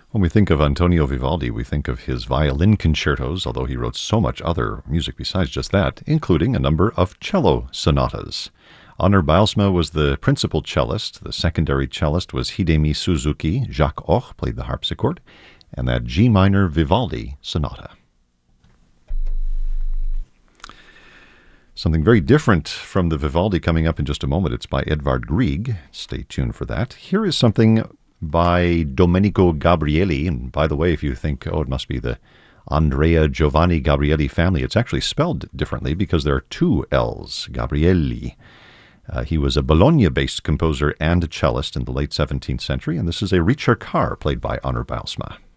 When we think of Antonio Vivaldi, we think of his violin concertos, although he wrote so much other music besides just that, including a number of cello sonatas. Honor Bijlsma was the principal cellist. The secondary cellist was Hidemi Suzuki. Jacques Och played the harpsichord, and that G minor Vivaldi sonata. Something very different from the Vivaldi coming up in just a moment. It's by Edvard Grieg. Stay tuned for that. Here is something by Domenico Gabrieli. And by the way, if you think, oh, it must be the Andrea Giovanni Gabrieli family, it's actually spelled differently because there are two L's, Gabrieli. He was a Bologna-based composer and cellist in the late 17th century, and this is a ricercar played by Honor Bijlsma.